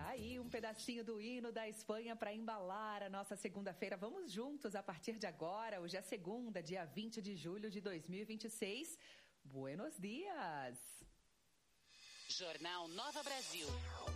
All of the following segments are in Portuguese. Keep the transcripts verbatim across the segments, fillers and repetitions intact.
Aí um pedacinho do hino da Espanha para embalar a nossa segunda-feira. Vamos juntos a partir de agora. Hoje é segunda, dia vinte de julho de dois mil e vinte e seis. Buenos dias. Jornal Nova Brasil.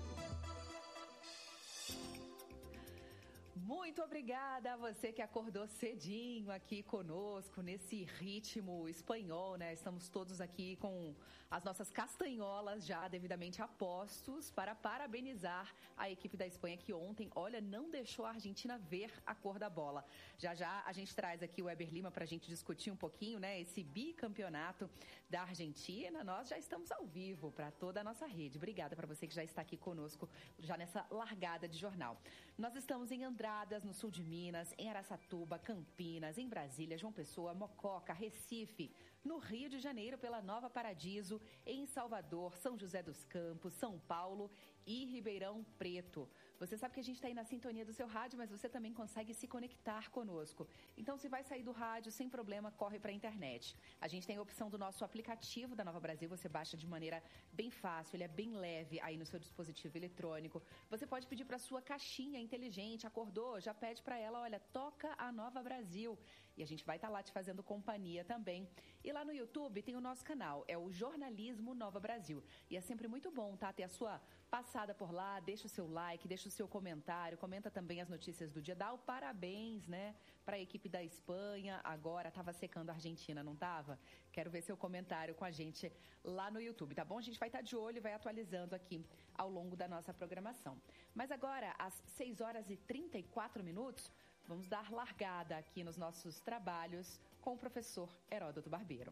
Muito obrigada a você que acordou cedinho aqui conosco nesse ritmo espanhol, né? Estamos todos aqui com as nossas castanholas já devidamente a postos para parabenizar a equipe da Espanha que ontem, olha, não deixou a Argentina ver a cor da bola. Já já a gente traz aqui o Weber Lima para a gente discutir um pouquinho, né? Esse bicampeonato da Argentina. Nós já estamos ao vivo para toda a nossa rede. Obrigada para você que já está aqui conosco já nessa largada de jornal. Nós estamos em Andradas, no sul de Minas, em Araçatuba, Campinas, em Brasília, João Pessoa, Mococa, Recife, no Rio de Janeiro pela Nova Paradiso, em Salvador, São José dos Campos, São Paulo e Ribeirão Preto. Você sabe que a gente está aí na sintonia do seu rádio, mas você também consegue se conectar conosco. Então, se vai sair do rádio, sem problema, corre para a internet. A gente tem a opção do nosso aplicativo da Nova Brasil, você baixa de maneira bem fácil, ele é bem leve aí no seu dispositivo eletrônico. Você pode pedir para a sua caixinha inteligente, acordou, já pede para ela, olha, toca a Nova Brasil. E a gente vai estar lá te fazendo companhia também. E lá no YouTube tem o nosso canal, é o Jornalismo Nova Brasil. E é sempre muito bom, tá? Ter a sua passada por lá, deixa o seu like, deixa o seu comentário, comenta também as notícias do dia, dá o parabéns, né, para a equipe da Espanha. Agora estava secando a Argentina, não estava? Quero ver seu comentário com a gente lá no YouTube, tá bom? A gente vai estar de olho e vai atualizando aqui ao longo da nossa programação. Mas agora, às seis horas e trinta e quatro minutos, vamos dar largada aqui nos nossos trabalhos com o professor Heródoto Barbeiro.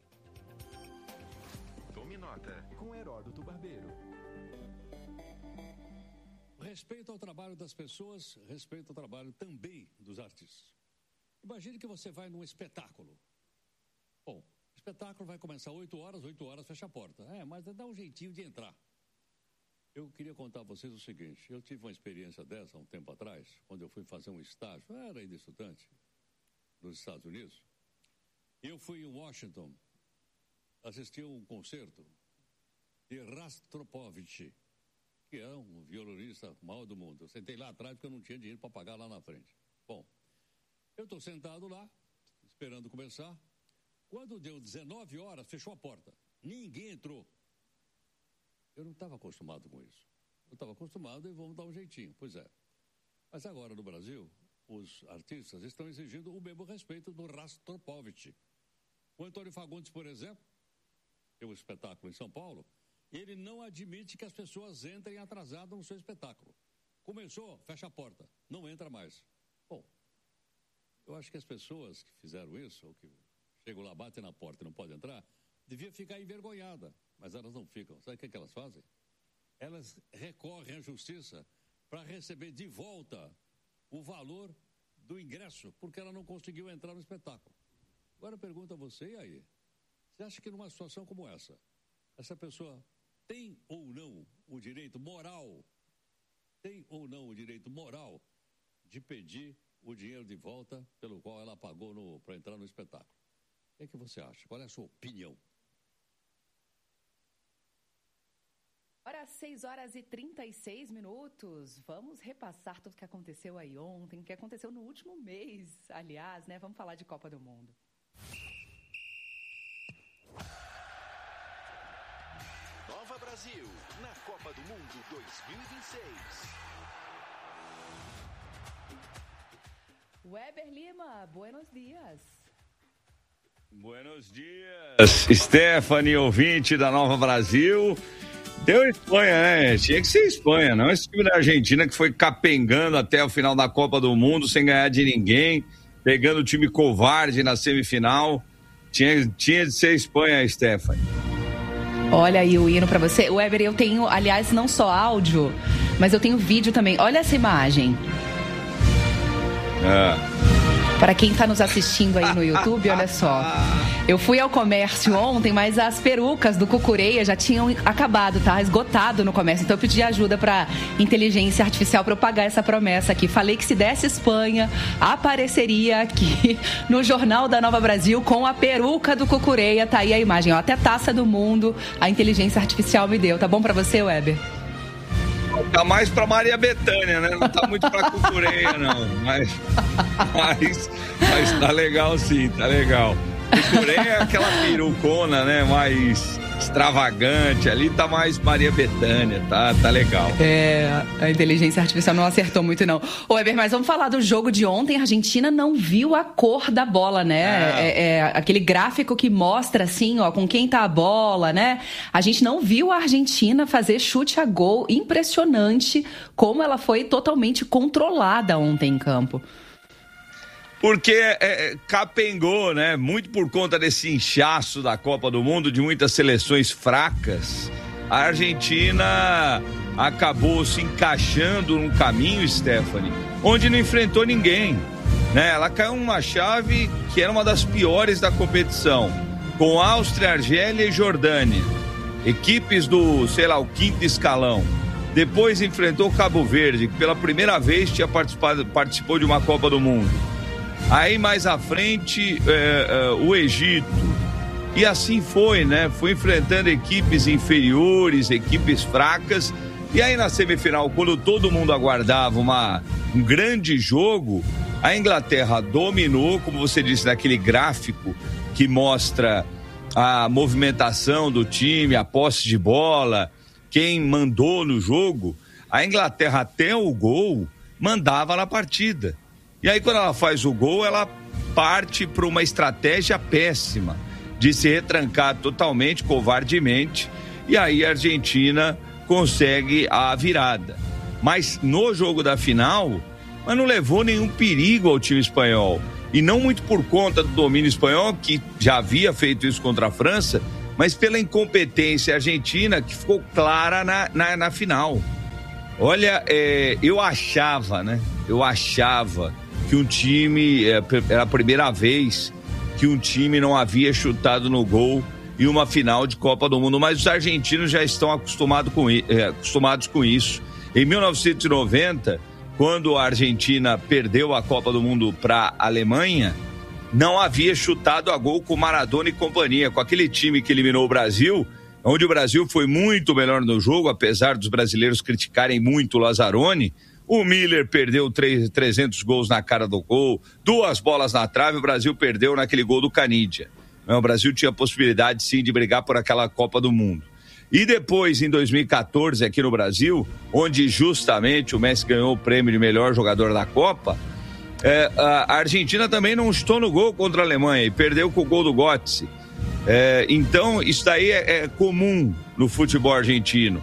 Tome nota com Heródoto Barbeiro. Respeito ao trabalho das pessoas, respeito ao trabalho também dos artistas. Imagine que você vai num espetáculo. Bom, o espetáculo vai começar oito horas, oito horas fecha a porta. É, mas dá um jeitinho de entrar. Eu queria contar a vocês o seguinte, eu tive uma experiência dessa há um tempo atrás, quando eu fui fazer um estágio, eu era ainda estudante, nos Estados Unidos. Eu fui em Washington assistir a um concerto de Rostropovich, que é um violonista maior do mundo. Eu sentei lá atrás porque eu não tinha dinheiro para pagar lá na frente. Bom, eu estou sentado lá, esperando começar. Quando deu dezenove horas, fechou a porta. Ninguém entrou. Eu não estava acostumado com isso. Eu estava acostumado e vamos dar um jeitinho. Pois é. Mas agora no Brasil, os artistas estão exigindo o mesmo respeito do Rostropovich. O Antônio Fagundes, por exemplo, tem um espetáculo em São Paulo, ele não admite que as pessoas entrem atrasadas no seu espetáculo. Começou, fecha a porta, não entra mais. Bom, eu acho que as pessoas que fizeram isso, ou que chegam lá, batem na porta e não podem entrar, deviam ficar envergonhadas, mas elas não ficam. Sabe o que, que elas fazem? Elas recorrem à justiça para receber de volta o valor do ingresso, porque ela não conseguiu entrar no espetáculo. Agora eu pergunto a você, e aí? Você acha que numa situação como essa, essa pessoa tem ou não o direito moral, tem ou não o direito moral de pedir o dinheiro de volta pelo qual ela pagou para entrar no espetáculo? O que é que você acha? Qual é a sua opinião? Ora, seis horas e trinta e seis minutos. Vamos repassar tudo o que aconteceu aí ontem, o que aconteceu no último mês, aliás, né? Vamos falar de Copa do Mundo. Nova Brasil, na Copa do Mundo dois mil e vinte e seis. Weber Lima, buenos dias. Buenos dias, Stephanie, ouvinte da Nova Brasil. Deu Espanha, né? Tinha que ser Espanha, não esse time da Argentina que foi capengando até o final da Copa do Mundo sem ganhar de ninguém, pegando o time covarde na semifinal. Tinha, tinha de ser Espanha, Stephanie. Olha aí o hino pra você. Weber, eu tenho, aliás, não só áudio, mas eu tenho vídeo também. Olha essa imagem. É. Para quem está nos assistindo aí no YouTube, olha só. Eu fui ao comércio ontem, mas as perucas do Cucureia já tinham acabado, tá? Esgotado no comércio. Então eu pedi ajuda para inteligência artificial para eu pagar essa promessa aqui. Falei que se desse Espanha, apareceria aqui no Jornal da Nova Brasil com a peruca do Cucureia. Tá aí a imagem, ó. Até Taça do Mundo a inteligência artificial me deu. Tá bom para você, Weber? Tá mais pra Maria Bethânia, né? Não tá muito pra Cucureia, não. Mas, mas, mas tá legal sim, tá legal. Cucureia é aquela perucona, né? Mais extravagante. Ali tá mais Maria Bethânia, tá, tá legal. É, a inteligência artificial não acertou muito, não. Ô, Weber, mas vamos falar do jogo de ontem. A Argentina não viu a cor da bola, né? É, é, é aquele gráfico que mostra, assim, ó, com quem tá a bola, né? A gente não viu a Argentina fazer chute a gol. Impressionante como ela foi totalmente controlada ontem em campo. Porque é, capengou, né? Muito por conta desse inchaço da Copa do Mundo, de muitas seleções fracas. A Argentina acabou se encaixando num caminho, Stephanie, onde não enfrentou ninguém, né? Ela caiu numa chave que era uma das piores da competição, com Áustria, Argélia e Jordânia, equipes do, sei lá, o quinto escalão. Depois enfrentou Cabo Verde, que pela primeira vez tinha participado, participou de uma Copa do Mundo. Aí mais à frente é, é, o Egito, e assim foi, né? Foi enfrentando equipes inferiores, equipes fracas, e aí na semifinal, quando todo mundo aguardava uma, um grande jogo, a Inglaterra dominou, como você disse, naquele gráfico que mostra a movimentação do time, a posse de bola, quem mandou no jogo. A Inglaterra até o gol mandava na partida. E aí, quando ela faz o gol, ela parte para uma estratégia péssima de se retrancar totalmente, covardemente, e aí a Argentina consegue a virada. Mas no jogo da final, mas não levou nenhum perigo ao time espanhol. E não muito por conta do domínio espanhol, que já havia feito isso contra a França, mas pela incompetência argentina, que ficou clara na, na, na final. Olha, é, eu achava, né? Eu achava que um time, era a primeira vez que um time não havia chutado no gol em uma final de Copa do Mundo, mas os argentinos já estão acostumado com, é, acostumados com isso. Em mil novecentos e noventa, quando a Argentina perdeu a Copa do Mundo para a Alemanha, não havia chutado a gol com Maradona e companhia, com aquele time que eliminou o Brasil, onde o Brasil foi muito melhor no jogo, apesar dos brasileiros criticarem muito o Lazzaroni. O Miller perdeu trezentos gols na cara do gol, duas bolas na trave, o Brasil perdeu naquele gol do Canidia. O Brasil tinha a possibilidade, sim, de brigar por aquela Copa do Mundo. E depois, em dois mil e quatorze, aqui no Brasil, onde justamente o Messi ganhou o prêmio de melhor jogador da Copa, é, a Argentina também não chutou no gol contra a Alemanha e perdeu com o gol do Götze. É, então, isso daí é, é comum no futebol argentino.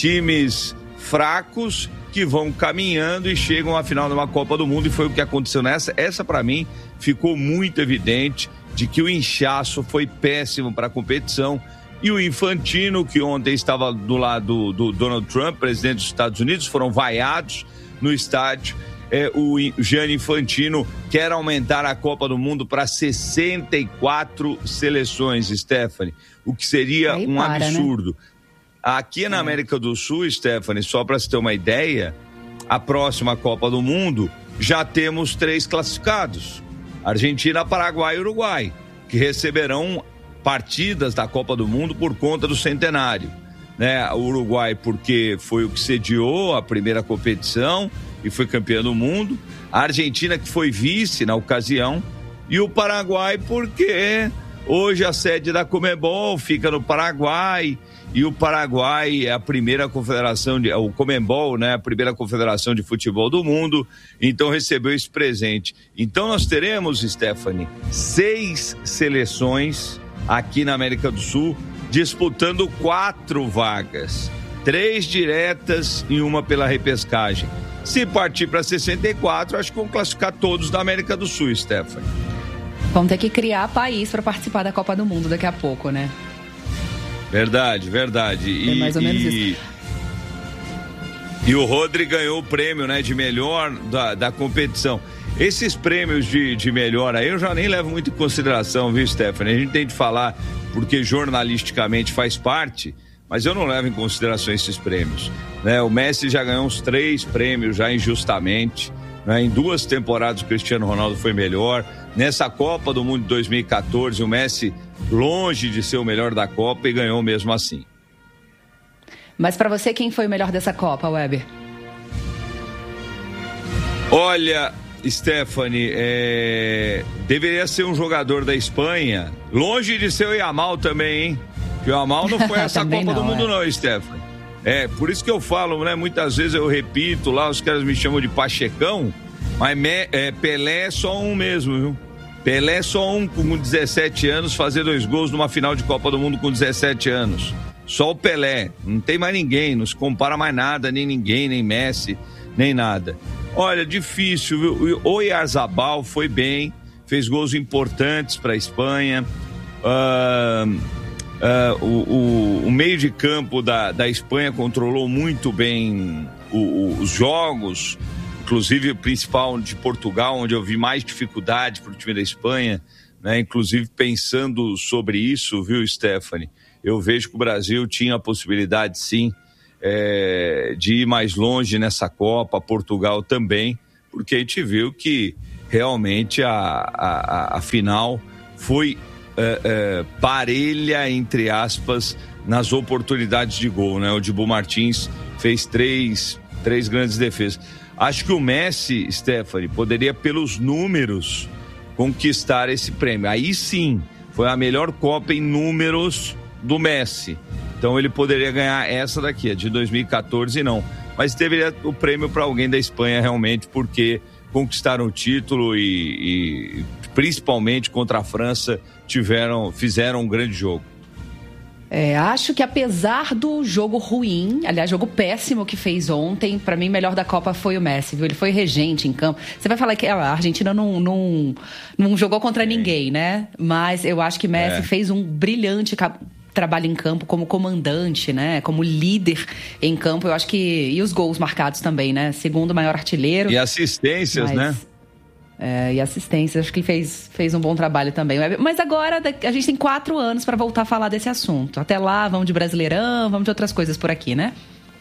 Times fracos que vão caminhando e chegam à final de uma Copa do Mundo, e foi o que aconteceu nessa. Essa, para mim, ficou muito evidente de que o inchaço foi péssimo para a competição, e o Infantino, que ontem estava do lado do Donald Trump, presidente dos Estados Unidos, foram vaiados no estádio. É, o Gianni Infantino quer aumentar a Copa do Mundo para sessenta e quatro seleções, Stephanie, o que seria Aí um para, absurdo. Né? Aqui na América do Sul, Stephanie, só para você ter uma ideia, a próxima Copa do Mundo já temos três classificados: Argentina, Paraguai e Uruguai, que receberão partidas da Copa do Mundo por conta do centenário, né? O Uruguai porque foi o que sediou a primeira competição e foi campeão do mundo, a Argentina que foi vice na ocasião, e o Paraguai porque hoje a sede da Conmebol fica no Paraguai, e o Paraguai é a primeira confederação, de, o Conmebol, né, a primeira confederação de futebol do mundo, então recebeu esse presente. Então nós teremos, Stephanie, seis seleções aqui na América do Sul disputando quatro vagas, três diretas e uma pela repescagem. Se partir para sessenta e quatro, acho que vão classificar todos da América do Sul, Stephanie. Vão ter que criar país para participar da Copa do Mundo daqui a pouco, né? Verdade, verdade. E, é mais ou menos e, isso. E o Rodri ganhou o prêmio, né, de melhor da, da competição. Esses prêmios de, de melhor aí eu já nem levo muito em consideração, viu, Stephanie? A gente tem de falar porque jornalisticamente faz parte, mas eu não levo em consideração esses prêmios, né? O Messi já ganhou uns três prêmios já injustamente, né? Em duas temporadas o Cristiano Ronaldo foi melhor. Nessa Copa do Mundo de dois mil e quatorze, o Messi longe de ser o melhor da Copa e ganhou mesmo assim. Mas para você, quem foi o melhor dessa Copa, Weber? Olha, Stephanie, é... deveria ser um jogador da Espanha, longe de ser o Yamal também, hein? Porque o Yamal não foi essa Copa não, do Mundo é. não, Stephanie. É, por isso que eu falo, né? Muitas vezes eu repito lá, os caras me chamam de Pachecão, mas me... é, Pelé é só um mesmo, viu? Pelé é só um com dezessete anos fazer dois gols numa final de Copa do Mundo com dezessete anos. Só o Pelé, não tem mais ninguém, não se compara mais nada, nem ninguém, nem Messi, nem nada. Olha, difícil, viu? O Oyarzabal foi bem, fez gols importantes para a Espanha. Uh, uh, o, o, o meio de campo da, da Espanha controlou muito bem o, o, os jogos, inclusive o principal de Portugal, onde eu vi mais dificuldade para o time da Espanha, né? Inclusive pensando sobre isso, viu, Stephanie? Eu vejo que o Brasil tinha a possibilidade, sim, É, de ir mais longe nessa Copa, Portugal também, porque a gente viu que realmente a, a, a final foi é, é, parelha, entre aspas, nas oportunidades de gol, né? O Dibu Martins fez três, três grandes defesas. Acho que o Messi, Stephanie, poderia, pelos números, conquistar esse prêmio. Aí sim, foi a melhor Copa em números do Messi. Então ele poderia ganhar essa daqui, a de dois mil e quatorze não. Mas deveria o prêmio para alguém da Espanha realmente, porque conquistaram o título e, e principalmente contra a França tiveram, fizeram um grande jogo. É, acho que apesar do jogo ruim, aliás, jogo péssimo que fez ontem, para mim o melhor da Copa foi o Messi, viu? Ele foi regente em campo. Você vai falar que a Argentina não, não, não jogou contra ninguém, né? Mas eu acho que Messi é. fez um brilhante trabalho em campo como comandante, né? Como líder em campo. Eu acho que... E os gols marcados também, né? Segundo maior artilheiro. E assistências, mas, né? É, e assistências. Acho que ele fez, fez um bom trabalho também. Mas agora a gente tem quatro anos para voltar a falar desse assunto. Até lá, vamos de Brasileirão, vamos de outras coisas por aqui, né?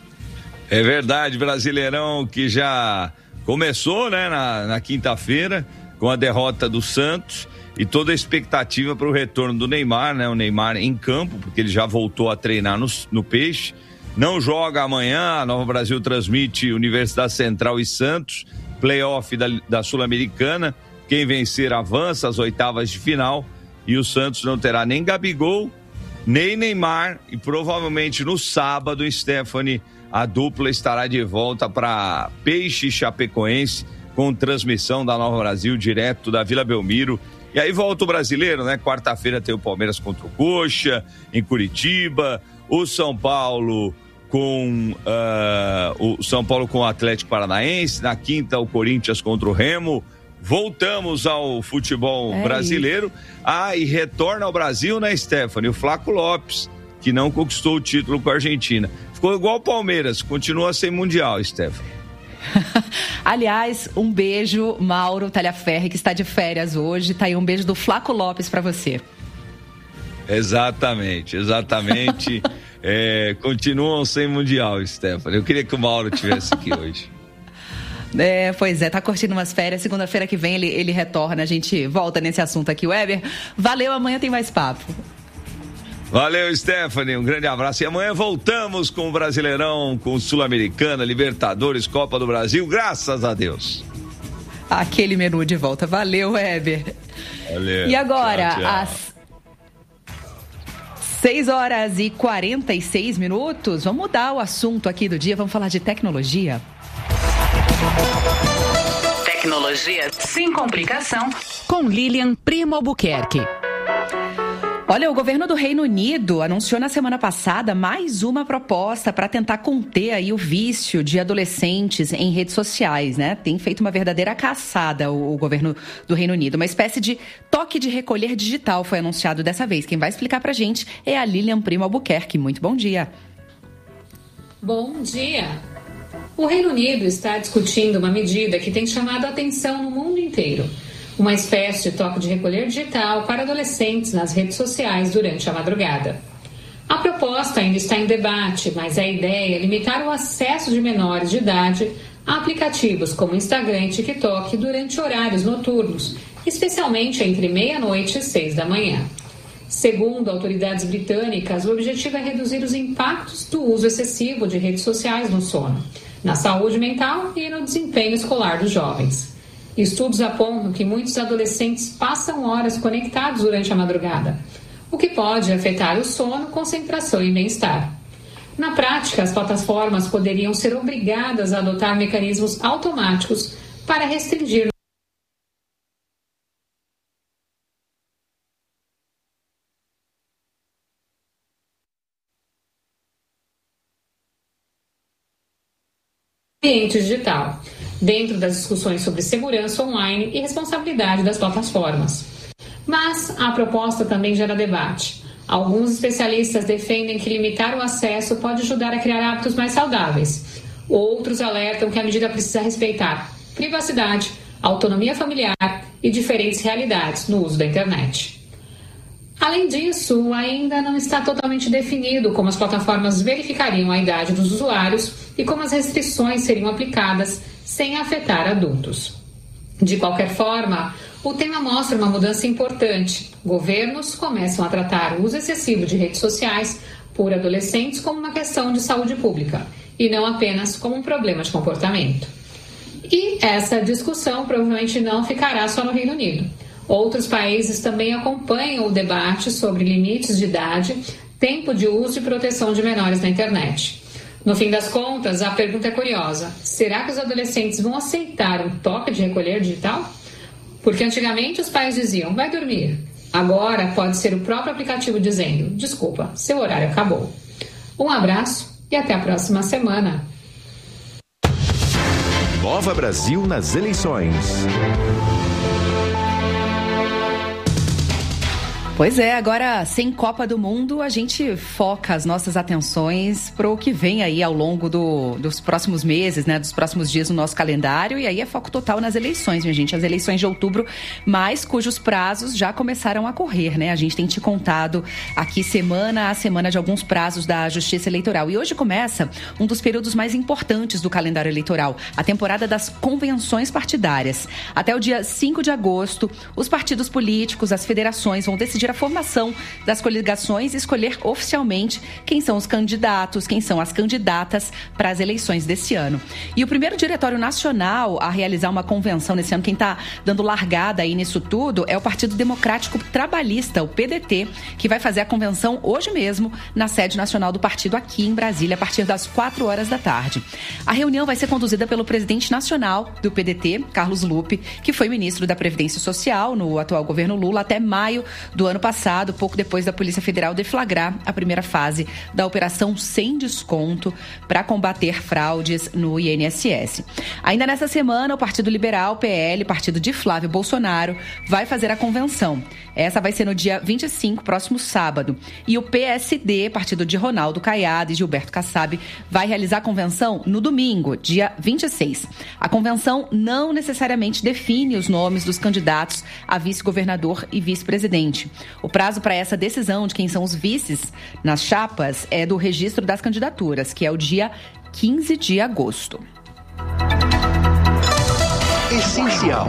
É verdade, Brasileirão que já começou, né? Na, na quinta-feira, com a derrota do Santos. E toda a expectativa para o retorno do Neymar, né? O Neymar em campo, porque ele já voltou a treinar no, no Peixe. Não joga amanhã, a Nova Brasil transmite Universidade Central e Santos, playoff da, da Sul-Americana. Quem vencer avança às oitavas de final. E o Santos não terá nem Gabigol, nem Neymar. E provavelmente no sábado, Stephanie, a dupla estará de volta para Peixe e Chapecoense, com transmissão da Nova Brasil, direto da Vila Belmiro. E aí volta o Brasileiro, né? Quarta-feira tem o Palmeiras contra o Coxa, em Curitiba. O São Paulo com uh, o São Paulo com o Atlético Paranaense. Na quinta, o Corinthians contra o Remo. Voltamos ao futebol é brasileiro. Isso. Ah, e retorna ao Brasil, né, Stephanie? O Flaco Lopes, que não conquistou o título com a Argentina. Ficou igual o Palmeiras, continua sem Mundial, Stephanie. Aliás, um beijo, Mauro Talhaferri, que está de férias hoje. Tá aí um beijo do Flaco Lopes para você. Exatamente, exatamente. é, continuam sem Mundial, Stephanie. Eu queria que o Mauro estivesse aqui hoje. É, pois é, tá curtindo umas férias. Segunda-feira que vem ele, ele retorna. A gente volta nesse assunto aqui, Weber. Valeu, amanhã tem mais papo. Valeu, Stephanie, um grande abraço. E amanhã voltamos com o Brasileirão, com o Sul-Americana, Libertadores, Copa do Brasil, graças a Deus. Aquele menu de volta. Valeu, Weber. Valeu. E agora, tchau, tchau. às seis horas e quarenta e seis minutos, vamos mudar o assunto aqui do dia, vamos falar de tecnologia. Tecnologia sem complicação, com Lilian Primo Albuquerque. Olha, o governo do Reino Unido anunciou na semana passada mais uma proposta para tentar conter aí o vício de adolescentes em redes sociais, né? Tem feito uma verdadeira caçada o, o governo do Reino Unido. Uma espécie de toque de recolher digital foi anunciado dessa vez. Quem vai explicar para a gente é a Lilian Primo Albuquerque. Muito bom dia. Bom dia. O Reino Unido está discutindo uma medida que tem chamado a atenção no mundo inteiro. Uma espécie de toque de recolher digital para adolescentes nas redes sociais durante a madrugada. A proposta ainda está em debate, mas a ideia é limitar o acesso de menores de idade a aplicativos como Instagram e TikTok durante horários noturnos, especialmente entre meia-noite e seis da manhã. Segundo autoridades britânicas, o objetivo é reduzir os impactos do uso excessivo de redes sociais no sono, na saúde mental e no desempenho escolar dos jovens. Estudos apontam que muitos adolescentes passam horas conectados durante a madrugada, o que pode afetar o sono, concentração e bem-estar. Na prática, as plataformas poderiam ser obrigadas a adotar mecanismos automáticos para restringir o ambiente digital, dentro das discussões sobre segurança online e responsabilidade das plataformas. Mas a proposta também gera debate. Alguns especialistas defendem que limitar o acesso pode ajudar a criar hábitos mais saudáveis. Outros alertam que a medida precisa respeitar privacidade, autonomia familiar e diferentes realidades no uso da internet. Além disso, ainda não está totalmente definido como as plataformas verificariam a idade dos usuários e como as restrições seriam aplicadas sem afetar adultos. De qualquer forma, o tema mostra uma mudança importante. Governos começam a tratar o uso excessivo de redes sociais por adolescentes como uma questão de saúde pública e não apenas como um problema de comportamento. E essa discussão provavelmente não ficará só no Reino Unido. Outros países também acompanham o debate sobre limites de idade, tempo de uso e proteção de menores na internet. No fim das contas, a pergunta é curiosa. Será que os adolescentes vão aceitar um toque de recolher digital? Porque antigamente os pais diziam, vai dormir. Agora pode ser o próprio aplicativo dizendo, desculpa, seu horário acabou. Um abraço e até a próxima semana. Nova Brasil nas eleições. Pois é, agora sem Copa do Mundo, a gente foca as nossas atenções para o que vem aí ao longo do, dos próximos meses, né, dos próximos dias no nosso calendário, e aí é foco total nas eleições, minha gente, as eleições de outubro, mas cujos prazos já começaram a correr, né, a gente tem te contado aqui semana a semana de alguns prazos da Justiça Eleitoral, e hoje começa um dos períodos mais importantes do calendário eleitoral, a temporada das convenções partidárias. Até o dia cinco de agosto, os partidos políticos, as federações vão decidir a formação das coligações e escolher oficialmente quem são os candidatos, quem são as candidatas para as eleições desse ano. E o primeiro diretório nacional a realizar uma convenção nesse ano, quem está dando largada aí nisso tudo, é o Partido Democrático Trabalhista, o P D T, que vai fazer a convenção hoje mesmo na sede nacional do partido aqui em Brasília, a partir das quatro horas da tarde. A reunião vai ser conduzida pelo presidente nacional do P D T, Carlos Lupe, que foi ministro da Previdência Social no atual governo Lula até maio do ano passado, pouco depois da Polícia Federal deflagrar a primeira fase da Operação Sem Desconto para combater fraudes no I N S S. Ainda nessa semana, o Partido Liberal, P L, partido de Flávio Bolsonaro, vai fazer a convenção. Essa vai ser no dia vinte e cinco, próximo sábado. E o P S D, partido de Ronaldo Caiado e Gilberto Kassab, vai realizar a convenção no domingo, dia vinte e seis. A convenção não necessariamente define os nomes dos candidatos a vice-governador e vice-presidente. O prazo para essa decisão de quem são os vices nas chapas é do registro das candidaturas, que é o dia quinze de agosto. Essencial.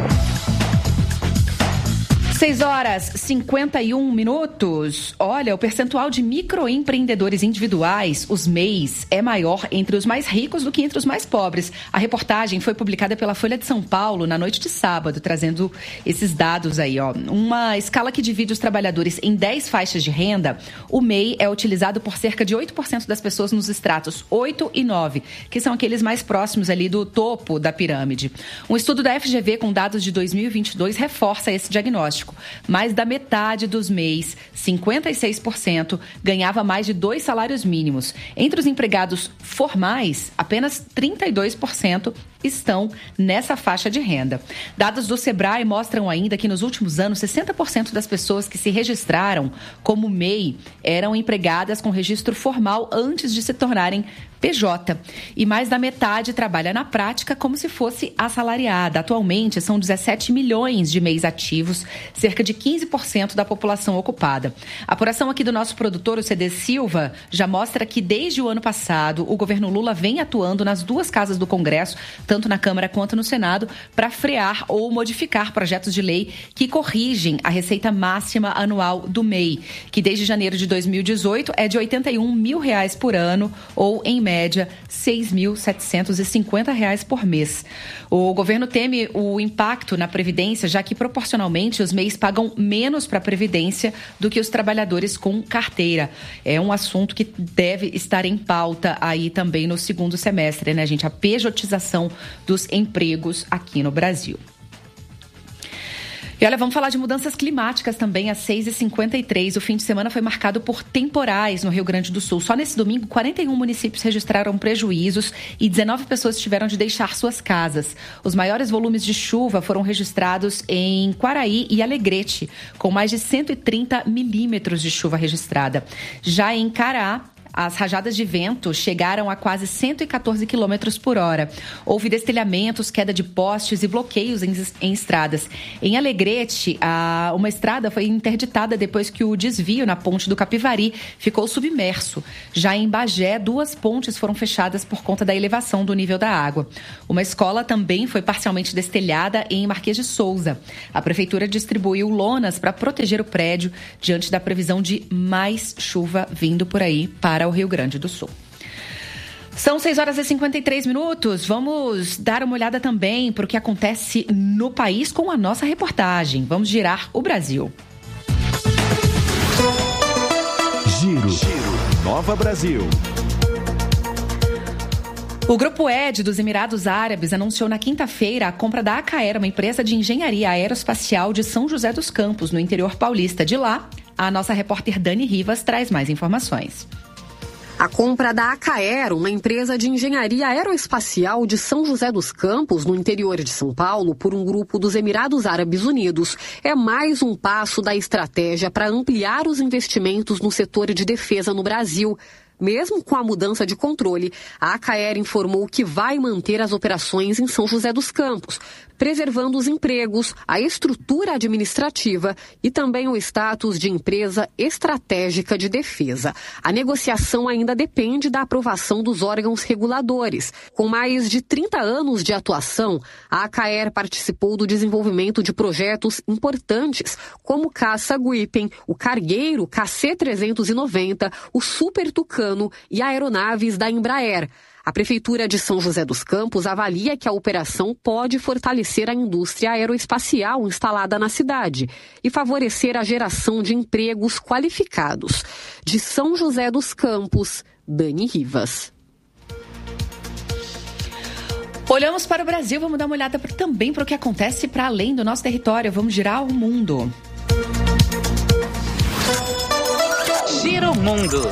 seis horas e cinquenta e um minutos. Olha, o percentual de microempreendedores individuais, os M E Is, é maior entre os mais ricos do que entre os mais pobres. A reportagem foi publicada pela Folha de São Paulo na noite de sábado, trazendo esses dados aí, ó. Uma escala que divide os trabalhadores em dez faixas de renda, o M E I é utilizado por cerca de oito por cento das pessoas nos estratos oito e nove, que são aqueles mais próximos ali do topo da pirâmide. Um estudo da F G V com dados de dois mil e vinte e dois reforça esse diagnóstico. Mais da metade dos M E Is, cinquenta e seis por cento, ganhava mais de dois salários mínimos. Entre os empregados formais, apenas trinta e dois por cento estão nessa faixa de renda. Dados do Sebrae mostram ainda que nos últimos anos, sessenta por cento das pessoas que se registraram como M E I eram empregadas com registro formal antes de se tornarem P J. E mais da metade trabalha na prática como se fosse assalariada. Atualmente, são dezessete milhões de M E Is ativos, cerca de quinze por cento da população ocupada. A apuração aqui do nosso produtor, o C D Silva, já mostra que desde o ano passado, o governo Lula vem atuando nas duas casas do Congresso, tanto na Câmara quanto no Senado, para frear ou modificar projetos de lei que corrigem a receita máxima anual do M E I, que desde janeiro de dois mil e dezoito é de oitenta e um mil reais por ano, ou, em média, seis mil setecentos e cinquenta reais por mês. O governo teme o impacto na Previdência, já que, proporcionalmente, os M E Is pagam menos para a Previdência do que os trabalhadores com carteira. É um assunto que deve estar em pauta aí também no segundo semestre, né, gente? A pejotização dos empregos aqui no Brasil. E olha, vamos falar de mudanças climáticas também, às seis e cinquenta e três. O fim de semana foi marcado por temporais no Rio Grande do Sul. Só nesse domingo, quarenta e um municípios registraram prejuízos e dezenove pessoas tiveram de deixar suas casas. Os maiores volumes de chuva foram registrados em Quaraí e Alegrete, com mais de cento e trinta milímetros de chuva registrada. Já em Cará, as rajadas de vento chegaram a quase cento e quatorze quilômetros por hora. Houve destelhamentos, queda de postes e bloqueios em, em estradas. Em Alegrete, a, uma estrada foi interditada depois que o desvio na ponte do Capivari ficou submerso. Já em Bagé, duas pontes foram fechadas por conta da elevação do nível da água. Uma escola também foi parcialmente destelhada em Marquês de Souza. A prefeitura distribuiu lonas para proteger o prédio diante da previsão de mais chuva vindo por aí para o Rio Grande do Sul. São seis horas e cinquenta e três minutos. Vamos dar uma olhada também para o que acontece no país com a nossa reportagem. Vamos girar o Brasil. Giro, Giro, Nova Brasil. O Grupo Ed dos Emirados Árabes anunciou na quinta-feira a compra da Acaer, uma empresa de engenharia aeroespacial de São José dos Campos, no interior paulista. De lá, a nossa repórter Dani Rivas traz mais informações. A compra da Acaer, uma empresa de engenharia aeroespacial de São José dos Campos, no interior de São Paulo, por um grupo dos Emirados Árabes Unidos, é mais um passo da estratégia para ampliar os investimentos no setor de defesa no Brasil. Mesmo com a mudança de controle, a Acaer informou que vai manter as operações em São José dos Campos, preservando os empregos, a estrutura administrativa e também o status de empresa estratégica de defesa. A negociação ainda depende da aprovação dos órgãos reguladores. Com mais de trinta anos de atuação, a Acaer participou do desenvolvimento de projetos importantes, como o Caça Gripen, o Cargueiro K C trezentos e noventa, o Super Tucano e aeronaves da Embraer. A Prefeitura de São José dos Campos avalia que a operação pode fortalecer a indústria aeroespacial instalada na cidade e favorecer a geração de empregos qualificados. De São José dos Campos, Dani Rivas. Olhamos para o Brasil, vamos dar uma olhada também para o que acontece para além do nosso território. Vamos girar o mundo. Gira o mundo.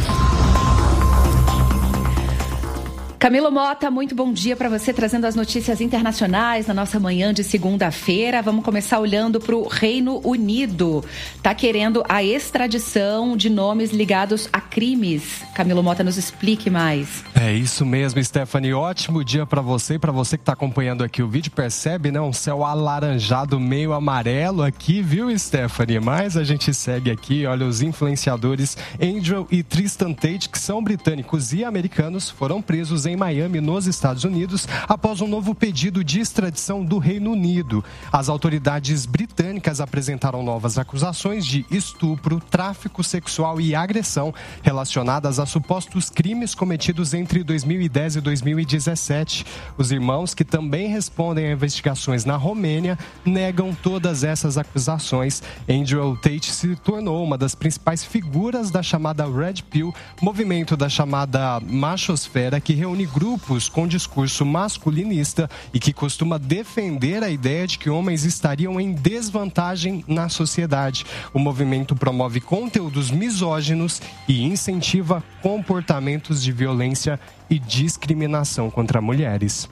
Camilo Mota, muito bom dia para você, trazendo as notícias internacionais na nossa manhã de segunda-feira. Vamos começar olhando para o Reino Unido. Está querendo a extradição de nomes ligados a crimes. Camilo Mota, nos explique mais. É isso mesmo, Stephanie. Ótimo dia para você e para você que está acompanhando aqui o vídeo. Percebe, né? Um céu alaranjado, meio amarelo aqui, viu, Stephanie? Mas a gente segue aqui, olha, os influenciadores Andrew e Tristan Tate, que são britânicos e americanos, foram presos em Miami, nos Estados Unidos, após um novo pedido de extradição do Reino Unido. As autoridades britânicas apresentaram novas acusações de estupro, tráfico sexual e agressão relacionadas a supostos crimes cometidos entre dois mil e dez e dois mil e dezessete. Os irmãos, que também respondem a investigações na Romênia, negam todas essas acusações. Andrew Tate se tornou uma das principais figuras da chamada Red Pill, movimento da chamada machosfera, que reúne grupos com discurso masculinista e que costuma defender a ideia de que homens estariam em desvantagem na sociedade. O movimento promove conteúdos misóginos e incentiva comportamentos de violência e discriminação contra mulheres.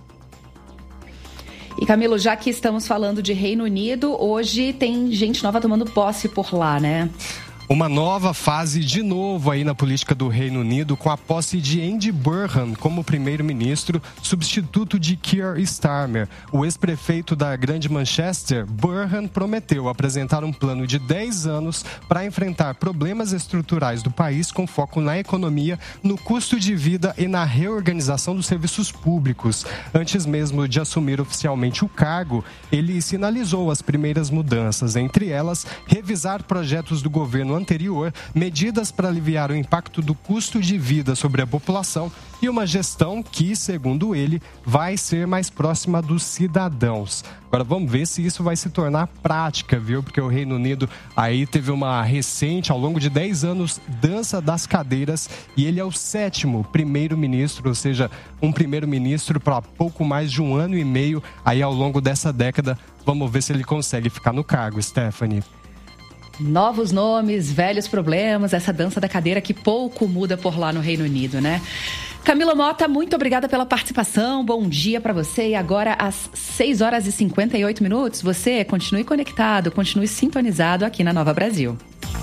E Camilo, já que estamos falando de Reino Unido, hoje tem gente nova tomando posse por lá, né? Uma nova fase de novo aí na política do Reino Unido, com a posse de Andy Burnham como primeiro-ministro, substituto de Keir Starmer. O ex-prefeito da Grande Manchester, Burnham, prometeu apresentar um plano de dez anos para enfrentar problemas estruturais do país com foco na economia, no custo de vida e na reorganização dos serviços públicos. Antes mesmo de assumir oficialmente o cargo, ele sinalizou as primeiras mudanças, entre elas, revisar projetos do governo anterior, medidas para aliviar o impacto do custo de vida sobre a população e uma gestão que, segundo ele, vai ser mais próxima dos cidadãos. Agora vamos ver se isso vai se tornar prática, viu? Porque o Reino Unido aí teve uma recente, ao longo de dez anos, dança das cadeiras, e ele é o sétimo primeiro-ministro, ou seja, um primeiro-ministro para pouco mais de um ano e meio aí ao longo dessa década. Vamos ver se ele consegue ficar no cargo, Stephanie. Novos nomes, velhos problemas, essa dança da cadeira que pouco muda por lá no Reino Unido, né? Camila Mota, muito obrigada pela participação, bom dia para você. E agora às seis horas e cinquenta e oito minutos, você continue conectado, continue sintonizado aqui na Nova Brasil.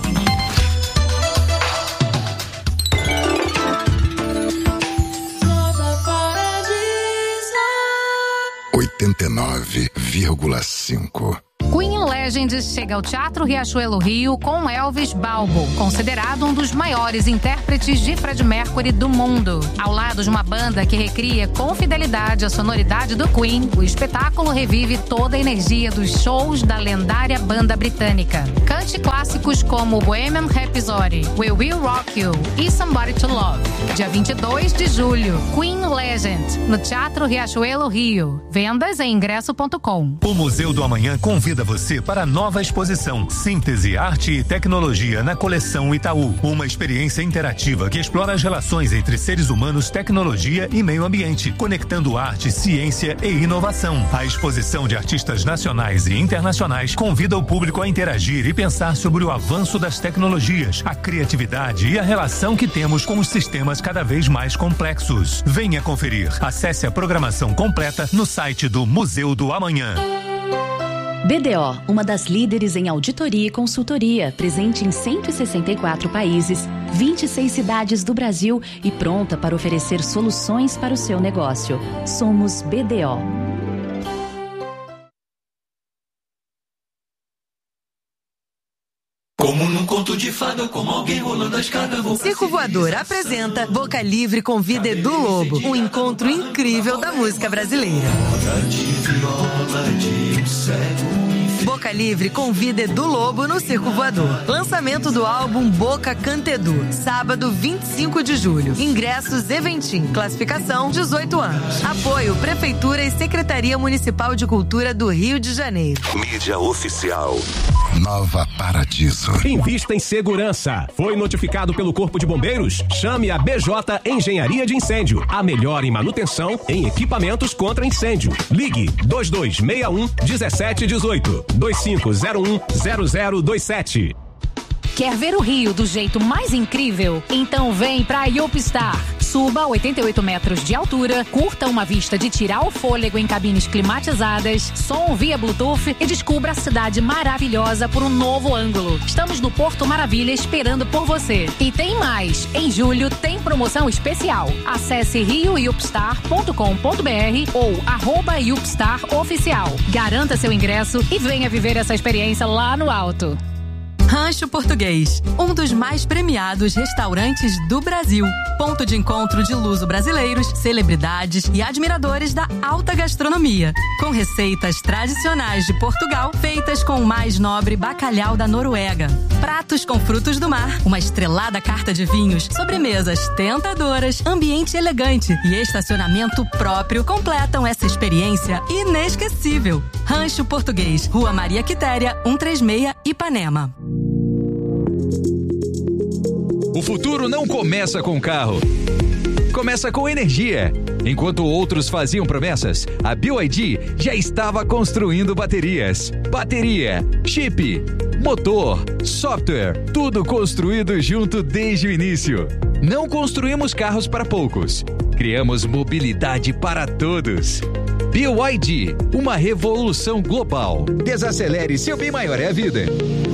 oitenta e nove vírgula cinco. Queen Legends chega ao Teatro Riachuelo Rio com Elvis Balbo, considerado um dos maiores intérpretes de Freddie Mercury do mundo. Ao lado de uma banda que recria com fidelidade a sonoridade do Queen, o espetáculo revive toda a energia dos shows da lendária banda britânica. Cante clássicos como Bohemian Rhapsody, We Will Rock You e Somebody to Love. Dia vinte e dois de julho, Queen Legend, no Teatro Riachuelo Rio. Vendas em ingresso ponto com. O Museu do Amanhã convida você para a nova exposição Síntese, Arte e Tecnologia na coleção Itaú. Uma experiência interativa que explora as relações entre seres humanos, tecnologia e meio ambiente, conectando arte, ciência e inovação. A exposição de artistas nacionais e internacionais convida o público a interagir e pensar sobre o avanço das tecnologias, a criatividade e a relação que temos com os sistemas cada vez mais complexos. Venha conferir. Acesse a programação completa no site do Museu do Amanhã. B D O, uma das líderes em auditoria e consultoria, presente em cento e sessenta e quatro países, vinte e seis cidades do Brasil e pronta para oferecer soluções para o seu negócio. Somos B D O. Como num conto de fada, como alguém rolando a escada. Circo Voador apresenta Boca Livre convida Edu Lobo, um encontro incrível da música brasileira. Boca Livre convida Edu Lobo no Circo Voador. Lançamento do álbum Boca Canta Edu, sábado vinte e cinco de julho. Ingressos Eventim, classificação dezoito anos. Apoio Prefeitura e Secretaria Municipal de Cultura do Rio de Janeiro. Mídia oficial. Nova Paradiso. Invista em segurança. Foi notificado pelo Corpo de Bombeiros? Chame a B J Engenharia de Incêndio. A melhor em manutenção em equipamentos contra incêndio. Ligue dois dois seis um um sete um oito, dois cinco zero um zero zero dois sete. Quer ver o Rio do jeito mais incrível? Então vem pra Yopstar. Suba a oitenta e oito metros de altura, curta uma vista de tirar o fôlego em cabines climatizadas, som via Bluetooth e descubra a cidade maravilhosa por um novo ângulo. Estamos no Porto Maravilha esperando por você. E tem mais. Em julho tem promoção especial. Acesse rio yopstar ponto com ponto b r ou arroba Yopstar Oficial. Garanta seu ingresso e venha viver essa experiência lá no alto. Rancho Português, um dos mais premiados restaurantes do Brasil. Ponto de encontro de luso-brasileiros, celebridades e admiradores da alta gastronomia. Com receitas tradicionais de Portugal, feitas com o mais nobre bacalhau da Noruega. Pratos com frutos do mar, uma estrelada carta de vinhos, sobremesas tentadoras, ambiente elegante e estacionamento próprio completam essa experiência inesquecível. Rancho Português, Rua Maria Quitéria, cento e trinta e seis, Ipanema. O futuro não começa com carro. Começa com energia. Enquanto outros faziam promessas, a B Y D já estava construindo baterias. Bateria, chip, motor, software, tudo construído junto desde o início. Não construímos carros para poucos. Criamos mobilidade para todos. B Y D, uma revolução global. Desacelere, seu bem maior é a vida.